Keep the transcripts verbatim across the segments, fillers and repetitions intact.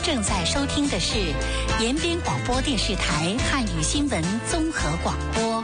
正在收听的是延边广播电视台汉语新闻综合广播。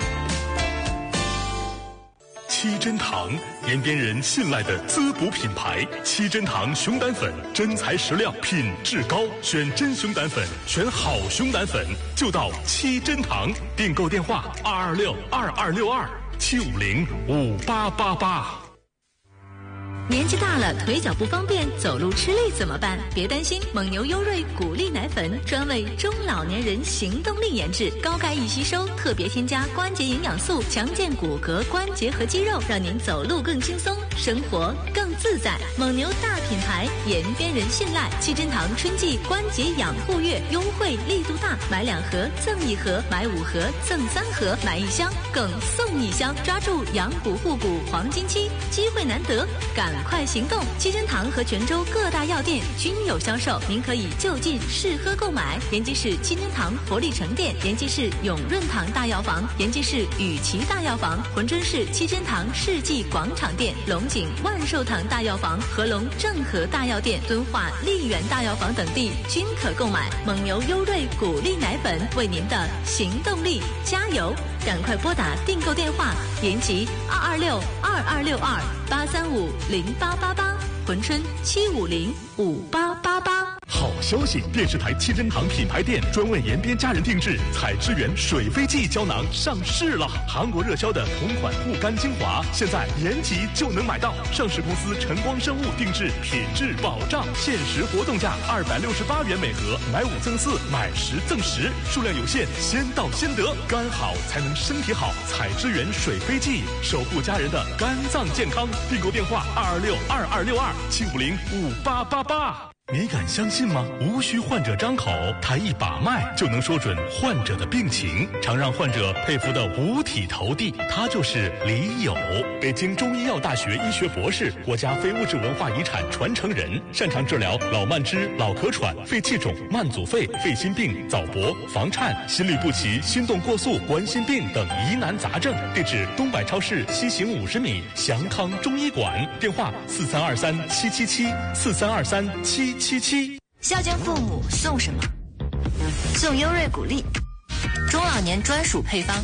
七珍堂，延边人信赖的滋补品牌。七珍堂熊胆粉，真材实料，品质高，选真熊胆粉，选好熊胆粉，就到七珍堂。订购电话：二二六二二六二七五零五八八八。 年纪大了，腿脚不方便，走路吃力怎么办？别担心，蒙牛优瑞谷粒奶粉专为中老年人行动力研制，高钙易吸收，特别添加关节营养素，强健骨骼、关节和肌肉，让您走路更轻松，生活更自在。蒙牛大品牌，延边人信赖。七珍堂春季关节养护月优惠力度大，买两盒赠一盒，买五盒赠三盒，买一箱更送一箱，抓住养骨护骨黄金期，机会难得，赶快行动！七珍堂和泉州各大药店均有销售，您可以就近试喝购买。延吉市七珍堂活力城店、延吉市永润堂大药房、延吉市雨琦大药房、珲春市七珍堂世纪广场店、龙井万寿堂大药房、合龙正和大药店、敦化丽园大药房等地均可购买。蒙牛优瑞谷粒奶粉为您的行动力加油！赶快拨打订购电话：延吉二二六二二六二八三五零八八八，珲春七五零五八八八。 好消息！电视台七珍堂品牌店专为延边家人定制采之源水飞记胶囊上市了。韩国热销的同款护肝精华，现在延吉就能买到。上市公司晨光生物定制，品质保障，限时活动价二百六十八元每盒，买五赠四，买十赠十，数量有限，先到先得。肝好才能身体好，采之源水飞记，守护家人的肝脏健康。订购电话：二二六二二六二七五零五八八八。你敢相信吗？无需患者张口，他一把脉就能说准患者的病情，常让患者佩服的五体投地。他就是李友，北京中医药大学医学博士，国家非物质文化遗产传承人，擅长治疗老慢支、老咳喘、肺气肿、慢阻肺、肺心病、早搏、房颤、心律不齐、心动过速、冠心病等疑难杂症。地址：东百超市西行五十米，祥康中医馆。电话：四三二三七七七四三二三七七七。 孝敬父母送什么？送优瑞谷粒，中老年专属配方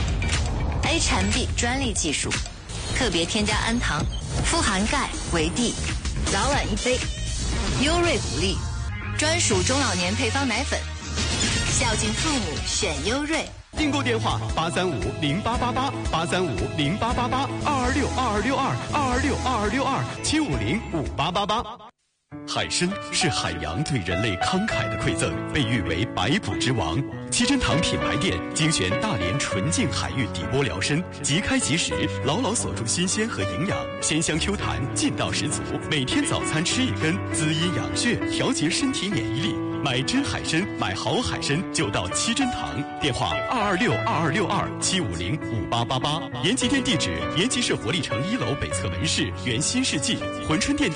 ，A 产 B 专利技术，特别添加氨糖，富含钙、维 D， 早晚一杯。优瑞谷粒，专属中老年配方奶粉，孝敬父母选优瑞。 订购电话：八三五零八八八八三五零八八八二二六二二六二二二六二二六二七五零五八八八。海参是海洋对人类慷慨的馈赠，被誉为百补之王。七珍堂品牌店精选大连纯净海域底波疗参，即开即食，牢牢锁住新鲜和营养，鲜香 Q 弹，劲道十足。每天早餐吃一根，滋阴养血，调节身体免疫力。买真海参，买好海参就到七珍堂。电话：二二六二二六二七五零五八八八。延吉店地址：延吉市活力城一楼北侧门市原新世纪，珲春店。